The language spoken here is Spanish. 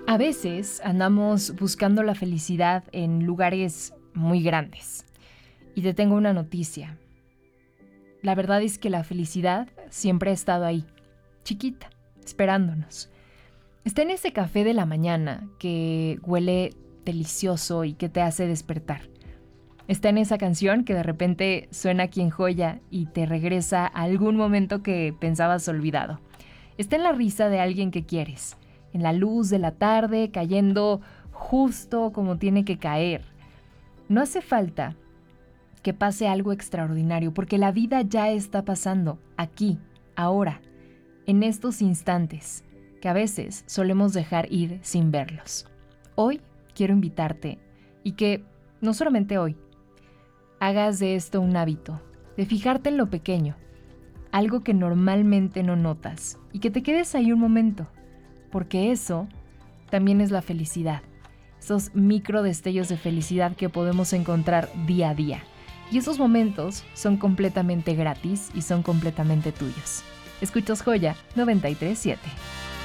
A veces andamos buscando la felicidad en lugares muy grandes. Y te tengo una noticia. La verdad es que la felicidad siempre ha estado ahí, chiquita, esperándonos. Está en ese café de la mañana que huele delicioso y que te hace despertar. Está en esa canción que de repente suena aquí en Joya y te regresa a algún momento que pensabas olvidado. Está en la risa de alguien que quieres, en la luz de la tarde cayendo justo como tiene que caer. No hace falta que pase algo extraordinario, porque la vida ya está pasando, aquí, ahora, en estos instantes, que a veces solemos dejar ir sin verlos. Hoy quiero invitarte y que, no solamente hoy, hagas de esto un hábito, de fijarte en lo pequeño, algo que normalmente no notas, y que te quedes ahí un momento, porque eso también es la felicidad, esos micro destellos de felicidad que podemos encontrar día a día. Y esos momentos son completamente gratis y son completamente tuyos. Escuchas Joya 93.7.